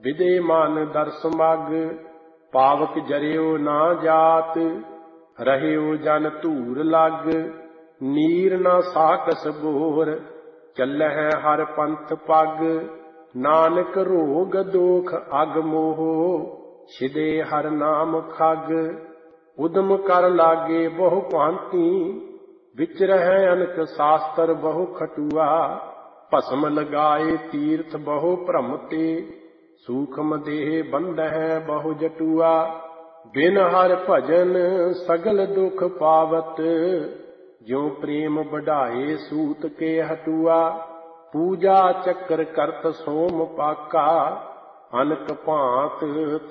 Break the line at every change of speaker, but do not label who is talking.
ਵਿਦੇ ਮਨ ਦਰਸ ਮਗ। ਪਾਵਕ ਜਰਿਓ ਨਾ ਜਾਤ, ਰਹਿਓ ਜਨ ਧੂਰ ਲਗ। ਨੀਰ ਨਾ ਸਾਕਸ ਬੋਰ, ਚੱਲਹਿ ਹਰ ਪੰਥ ਪਗ। ਨਾਨਕ ਰੋਗ ਦੋਖ ਅਗ ਮੋਹ, ਛਿਦੇ ਹਰ ਨਾਮ ਖਗ। ਉਦਮ ਕਰ ਲਾਗੇ ਬਹੁ ਭਾਂਤੀ, ਵਿਚ ਰਹਿ ਅਨਕ ਸ਼ਾਸਤਰ ਬਹੁ ਖਟੂਆ। ਭਸਮ ਲਗਾਏ ਤੀਰਥ ਬਹੁ ਭ੍ਰਮ ਤੇ, ਸੂਖਮ ਦੇਹ ਬੰਧਹਿ ਬਹੁ ਜਟੂਆ। ਬਿਨ ਹਰ ਭਜਨ ਸਗਲ ਦੁਖ ਪਾਵਤ, ਜਿਉ ਪ੍ਰੇਮ ਵਡਾਏ ਸੂਤ ਕੇ ਹਟੂਆ। ਪੂਜਾ ਚੱਕਰ ਕਰਤ ਸੋਮ ਪਾਕਾ, ਅਨਕ ਭਾਂਤ